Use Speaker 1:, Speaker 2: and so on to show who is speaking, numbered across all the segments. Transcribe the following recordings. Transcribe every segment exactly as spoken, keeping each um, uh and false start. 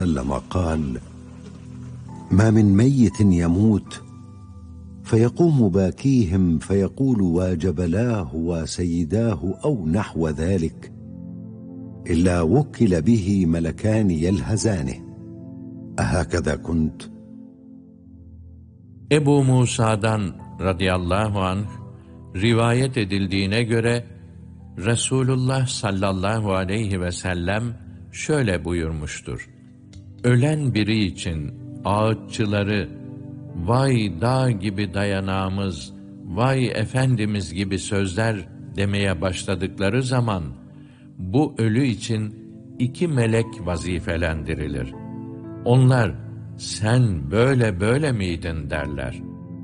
Speaker 1: وسلم قال: ما من ميت يموت فيقوم باكيهم فيقول وجبلاه وسيداه أو نحو ذلك إلا وكل به ملكان يلهزانه. أهكذا كنت؟
Speaker 2: Ebu Musa'dan radıyallahu anh rivayet edildiğine göre Resulullah sallallahu aleyhi ve sellem şöyle buyurmuştur: ölen biri için ağıtçıları vay dağ gibi dayanağımız, vay efendimiz gibi sözler demeye başladıkları zaman bu ölü için iki melek vazifelendirilir. Onlar sen böyle böyle miydin derler.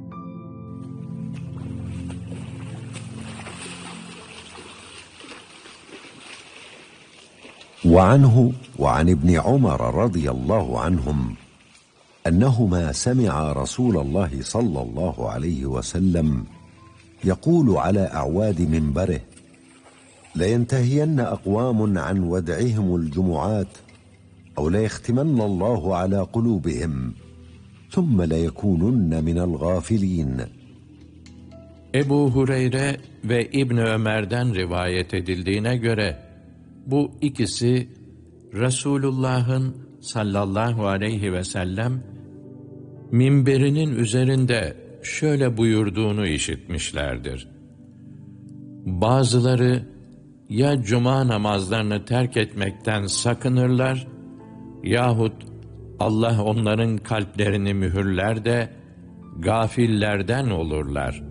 Speaker 1: وعنه وعن ابن عمر رضي الله عنهم أنهما سمعا رسول الله صلى الله عليه وسلم يقول على أعواد منبره: لينتهين أقوام عن ودعهم الجمعات أو ليختمن الله على قلوبهم ثم ليكونن من الغافلين.
Speaker 2: Ebu Hureyre ve İbn Ömer'den rivayet edildiğine göre bu ikisi Resulullah'ın sallallahu aleyhi ve sellem minberinin üzerinde şöyle buyurduğunu işitmişlerdir: bazıları ya cuma namazlarını terk etmekten sakınırlar yahut Allah onların kalplerini mühürler de gafillerden olurlar.